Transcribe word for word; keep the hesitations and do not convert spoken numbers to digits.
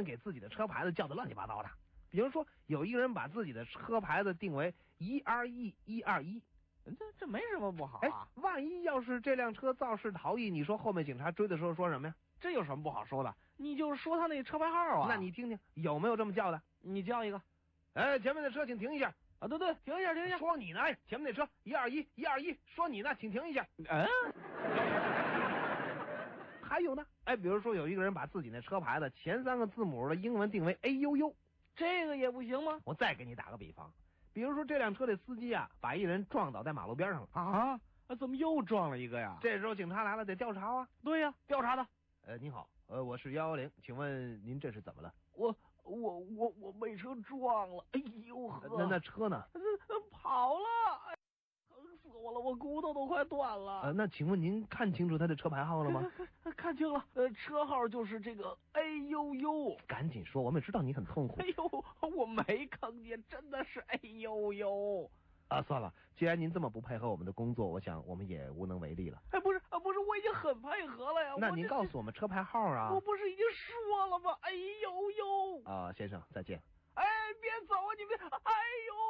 人给自己的车牌子叫的乱七八糟的。比如说，有一个人把自己的车牌子定为 E R E 一二一， 这这没什么不好啊。 哎，万一要是这辆车肇事逃逸，你说后面警察追的时候说什么呀？ 这有什么不好说的？你就说他那车牌号啊。 那你听听有没有这么叫的？ 你叫一个。 哎，前面的车请停一下啊！对对，停一下，停一下。 说你呢，哎，前面那车一二一一二一，说你呢，请停一下。 嗯。 还有呢，哎，比如说有一个人把自己那车牌的前三个字母的英文定为 A U U， 这个也不行吗？ 我再给你打个比方，比如说这辆车的司机啊，把一人撞倒在马路边上了啊，啊，怎么又撞了一个呀？ 这时候警察来了，得调查啊。 对呀、啊，调查的。 呃，您好，呃，我是幺幺零，请问您这是怎么了？ 我我我我被车撞了，哎呦呵！ 那那车呢？ 跑了，哎，疼死我了，我骨头都快断了。 呃，那请问您看清楚他的车牌号了吗？ 看清了，呃，车号就是这个 A U U。 赶紧说，我们也知道你很痛苦。 哎呦，我没看见，真的是 A U U。 啊，算了，既然您这么不配合我们的工作，我想我们也无能为力了。 哎，不是啊，不是，我已经很配合了呀。 那您告诉我们车牌号啊？ 我不是已经说了吗？哎呦呦！ 啊，先生，再见。 哎，别走啊，你别！哎呦！